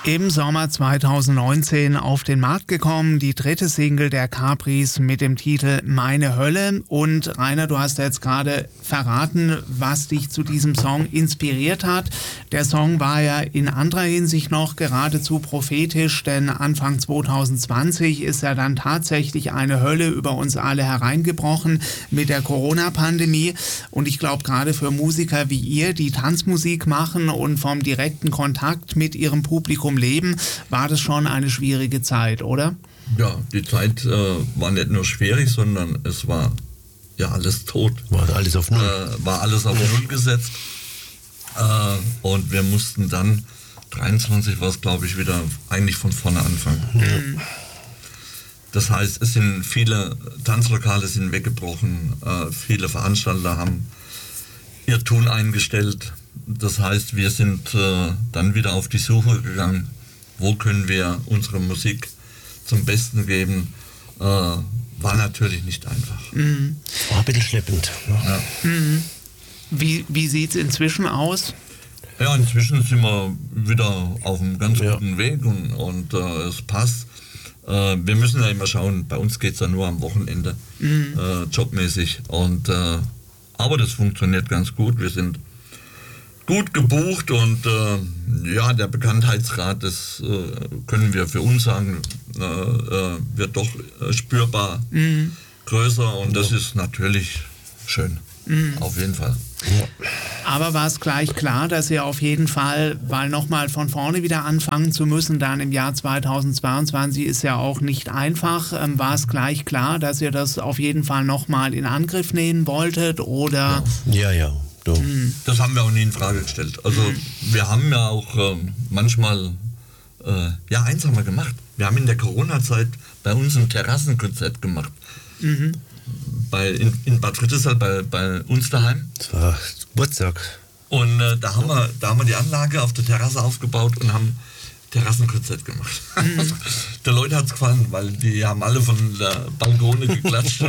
Im Sommer 2019 auf den Markt gekommen, die dritte Single der Capris mit dem Titel Meine Hölle. Und Rainer, du hast jetzt gerade verraten, was dich zu diesem Song inspiriert hat. Der Song war ja in anderer Hinsicht noch geradezu prophetisch, denn Anfang 2020 ist ja dann tatsächlich eine Hölle über uns alle hereingebrochen mit der Corona-Pandemie. Und ich glaube, gerade für Musiker wie ihr, die Tanzmusik machen und vom direkten Kontakt mit ihrem Publikum leben, war das schon eine schwierige Zeit, oder? Ja, die Zeit war nicht nur schwierig, sondern es war ja alles tot. War alles auf Null. War alles auf Null gesetzt. Und wir mussten dann, 23 war es glaube ich, wieder eigentlich von vorne anfangen. Mhm. Das heißt, es sind viele Tanzlokale sind weggebrochen, viele Veranstalter haben ihr Tun eingestellt. Das heißt, wir sind dann wieder auf die Suche gegangen, wo können wir unsere Musik zum Besten geben. War natürlich nicht einfach. Mhm. War ein bisschen schleppend. Ne? Ja. Mhm. Wie sieht es inzwischen aus? Ja, inzwischen sind wir wieder auf einem ganz guten Weg und es passt. Wir müssen ja immer schauen, bei uns geht es ja nur am Wochenende, jobmäßig. Aber das funktioniert ganz gut. Wir sind gut gebucht und der Bekanntheitsgrad, das können wir für uns sagen, wird doch spürbar größer und das ist natürlich schön, auf jeden Fall. Aber war es gleich klar, dass ihr auf jeden Fall, weil nochmal von vorne wieder anfangen zu müssen, dann im Jahr 2022 ist ja auch nicht einfach, war es gleich klar, dass ihr das auf jeden Fall nochmal in Angriff nehmen wolltet, oder? Ja. Das haben wir auch nie in Frage gestellt. Also wir haben ja auch manchmal, eins haben wir gemacht. Wir haben in der Corona-Zeit bei uns ein Terrassenkonzert gemacht. Mhm. In Bad Friedrichsthal bei uns daheim. Das war Geburtstag. Und da haben wir die Anlage auf der Terrasse aufgebaut und haben Terrassenkonzert gemacht. Mhm. Der Leute hat es gefallen, weil die haben alle von der Balkone geklatscht.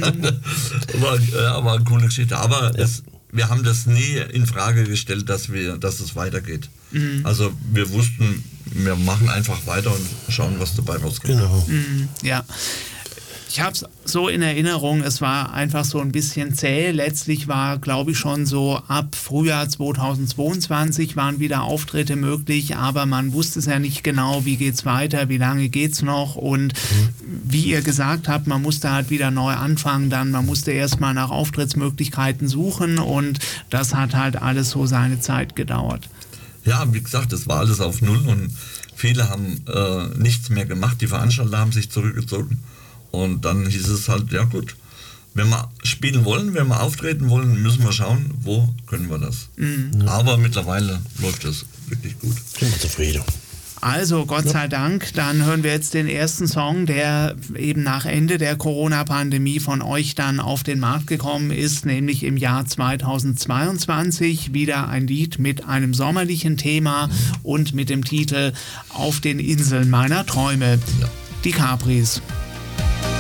war eine coole Geschichte. Aber wir haben das nie in Frage gestellt, dass es weitergeht. Mhm. Also wir wussten, wir machen einfach weiter und schauen, was dabei rauskommt. Genau. Mhm, ja. Ich habe es so in Erinnerung, es war einfach so ein bisschen zäh. Letztlich war, glaube ich, schon so ab Frühjahr 2022 waren wieder Auftritte möglich, aber man wusste es ja nicht genau, wie geht's weiter, wie lange geht's noch, und wie ihr gesagt habt, man musste halt wieder neu anfangen, man musste erstmal nach Auftrittsmöglichkeiten suchen, und das hat halt alles so seine Zeit gedauert. Ja, wie gesagt, das war alles auf Null und viele haben nichts mehr gemacht, die Veranstalter haben sich zurückgezogen. Und dann hieß es halt, ja gut, wenn wir spielen wollen, wenn wir auftreten wollen, müssen wir schauen, wo können wir das. Mhm. Aber mittlerweile läuft das wirklich gut. Sind wir zufrieden. Also Gott sei Dank, dann hören wir jetzt den ersten Song, der eben nach Ende der Corona-Pandemie von euch dann auf den Markt gekommen ist, nämlich im Jahr 2022. Wieder ein Lied mit einem sommerlichen Thema und mit dem Titel Auf den Inseln meiner Träume. Ja. Die Capris.